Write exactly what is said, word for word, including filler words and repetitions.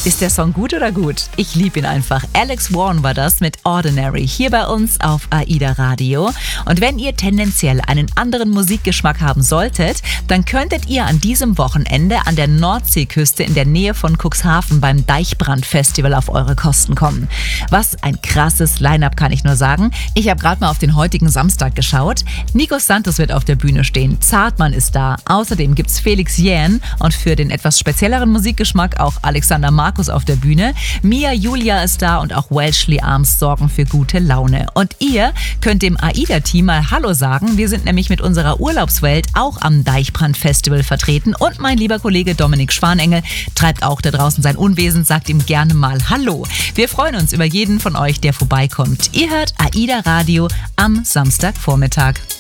Ist der Song gut oder gut? Ich liebe ihn einfach. Alex Warren war das mit Ordinary hier bei uns auf AIDA Radio. Und wenn ihr tendenziell einen anderen Musikgeschmack haben solltet, dann könntet ihr an diesem Wochenende an der Nordseeküste in der Nähe von Cuxhaven beim Deichbrand-Festival auf eure Kosten kommen. Was ein krasses Line-Up, kann ich nur sagen. Ich habe gerade mal auf den heutigen Samstag geschaut. Nico Santos wird auf der Bühne stehen. Zartmann ist da. Außerdem gibt's Felix Jähn und für den etwas spezielleren Musikgeschmack auch Alexander Markus auf der Bühne. Mia Julia ist da und auch Welshly Arms sorgen für gute Laune. Und ihr könnt dem AIDA-Team mal Hallo sagen. Wir sind nämlich mit unserer Urlaubswelt auch am Deichbrand-Festival vertreten. Und mein lieber Kollege Dominik Schwanengel treibt auch da draußen sein Unwesen, sagt ihm gerne mal Hallo. Wir freuen uns über jeden von euch, der vorbeikommt. Ihr hört AIDA Radio am Samstagvormittag.